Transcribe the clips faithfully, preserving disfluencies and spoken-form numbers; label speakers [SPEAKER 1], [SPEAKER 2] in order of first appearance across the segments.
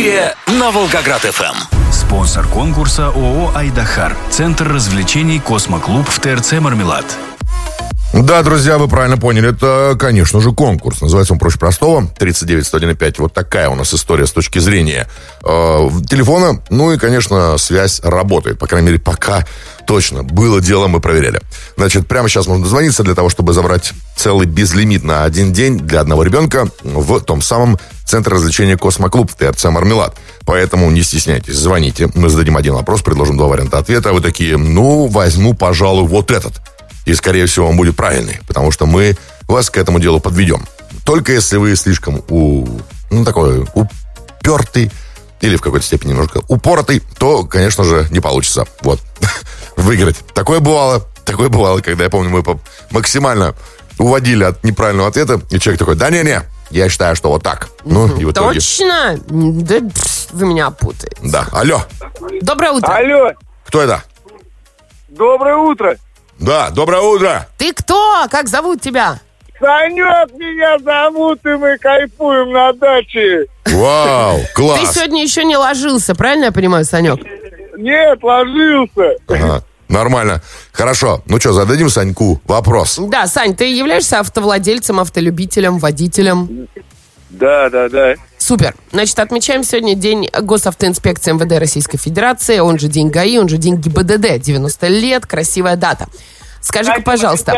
[SPEAKER 1] Далее на Волгоград-ФМ.
[SPEAKER 2] Спонсор конкурса ООО «Айдахар». Центр развлечений «Космоклуб» в ТРЦ «Мармелад».
[SPEAKER 3] Да, друзья, вы правильно поняли, это, конечно же, конкурс. Называется он проще простого. тридцать девять сто один и пять. Вот такая у нас история с точки зрения э, телефона. Ну и, конечно, связь работает. По крайней мере, пока точно. Было дело, мы проверяли. Значит, прямо сейчас можно дозвониться для того, чтобы забрать целый безлимит на один день для одного ребенка в том самом Центре развлечения «Космоклуб» в ТРЦ «Мармелад». Поэтому не стесняйтесь, звоните. Мы зададим один вопрос, предложим два варианта ответа. А вы такие, ну, возьму, пожалуй, вот этот. И, скорее всего, он будет правильный, потому что мы вас к этому делу подведем. Только если вы слишком у, ну, такой упертый или в какой-то степени немножко упоротый, то, конечно же, не получится. Вот. Выиграть. Такое бывало. Такое бывало, когда, я помню, мы максимально уводили от неправильного ответа, и человек такой, да-не-не, я считаю, что вот так. Ну, и в итоге...
[SPEAKER 4] Точно? Да, вы меня путаете.
[SPEAKER 3] Да. Алло.
[SPEAKER 4] Доброе утро.
[SPEAKER 5] Алло.
[SPEAKER 3] Кто это?
[SPEAKER 5] Доброе утро.
[SPEAKER 3] Да, доброе утро.
[SPEAKER 4] Ты кто? Как зовут тебя?
[SPEAKER 5] Санек меня зовут, и мы кайфуем на даче.
[SPEAKER 3] Вау, класс.
[SPEAKER 4] Ты сегодня еще не ложился, правильно я понимаю, Санек?
[SPEAKER 5] Нет, ложился.
[SPEAKER 3] Ага, нормально. Хорошо. Ну что, зададим Саньку вопрос.
[SPEAKER 4] Да, Сань, ты являешься автовладельцем, автолюбителем, водителем?
[SPEAKER 5] Да, да, да.
[SPEAKER 4] Супер. Значит, отмечаем сегодня День Госавтоинспекции МВД Российской Федерации, он же День ГАИ, он же День ГИБДД. девяносто лет, красивая дата. Скажи-ка, пожалуйста,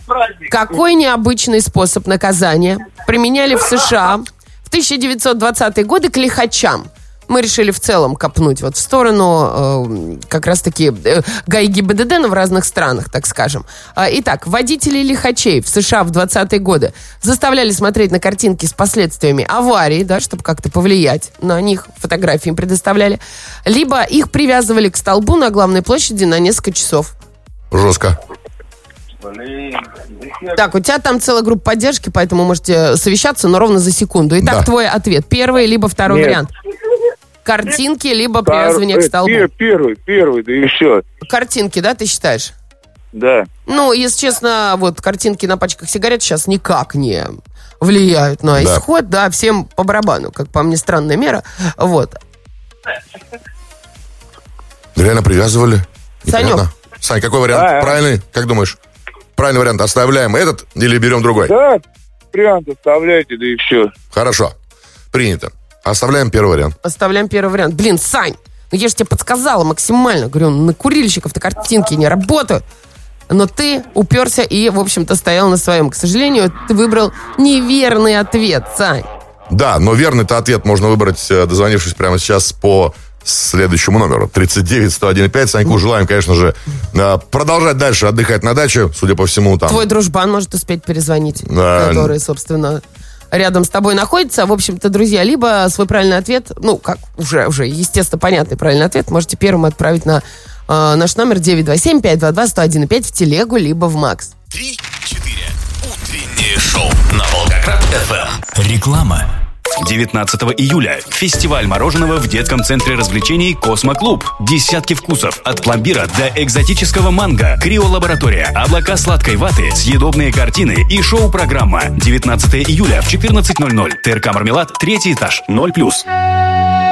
[SPEAKER 4] какой необычный способ наказания применяли в США в тысяча девятьсот двадцатые годы к лихачам? Мы решили в целом копнуть вот в сторону э, как раз-таки э, ГАИ ГИБДД, но в разных странах, так скажем. Э, итак, водители лихачей в США в двадцатые годы заставляли смотреть на картинки с последствиями аварии, да, чтобы как-то повлиять на них, фотографии им предоставляли, либо их привязывали к столбу на главной площади на несколько часов.
[SPEAKER 3] Жестко.
[SPEAKER 4] Так, у тебя там целая группа поддержки, поэтому можете совещаться, но ровно за секунду. Итак,
[SPEAKER 3] Да.
[SPEAKER 4] твой ответ. Первый, либо второй
[SPEAKER 5] Нет.
[SPEAKER 4] вариант. Картинки, либо привязывание к столбу.
[SPEAKER 5] Пер- Первый, первый, да и все.
[SPEAKER 4] Картинки, да, ты считаешь?
[SPEAKER 5] Да.
[SPEAKER 4] Ну, если честно, вот картинки на пачках сигарет сейчас никак не влияют на
[SPEAKER 3] Да.
[SPEAKER 4] исход, да, всем по барабану, как по мне, странная мера. Вот.
[SPEAKER 3] Реально привязывали?
[SPEAKER 4] Санек.
[SPEAKER 3] Непонятно. Сань, какой вариант?
[SPEAKER 5] Да.
[SPEAKER 3] Правильный? Как думаешь? Правильный вариант. Оставляем этот или берем другой?
[SPEAKER 5] Да, вариант оставляйте, да и все.
[SPEAKER 3] Хорошо. Принято. Оставляем первый вариант.
[SPEAKER 4] Оставляем первый вариант. Блин, Сань, ну я же тебе подсказала максимально. Говорю, на курильщиков-то картинки не работают. Но ты уперся и, в общем-то, стоял на своем. К сожалению, ты выбрал неверный ответ, Сань.
[SPEAKER 3] Да, но верный-то ответ можно выбрать, э, дозвонившись прямо сейчас по следующему номеру. тридцать девять сто один и пять. Саньку желаем, конечно же, э, продолжать дальше отдыхать на даче. Судя по всему, там...
[SPEAKER 4] Твой дружбан может успеть перезвонить,
[SPEAKER 3] Да.
[SPEAKER 4] который, собственно, рядом с тобой находится. В общем-то, друзья, либо свой правильный ответ, ну, как уже, уже естественно, понятный правильный ответ, можете первым отправить на э, наш номер девять два семь пять два два сто один и пять в телегу, либо в Макс.
[SPEAKER 1] Три-четыре. Утреннее шоу на Волгоград-ФМ.
[SPEAKER 2] Реклама. девятнадцатого июля. Фестиваль мороженого в детском центре развлечений «Космоклуб». Десятки вкусов. От пломбира до экзотического манго. Криолаборатория. Облака сладкой ваты. Съедобные картины и шоу-программа. девятнадцатого июля в четырнадцать ноль ноль. ТРК «Мармелад», третий этаж. ноль плюс.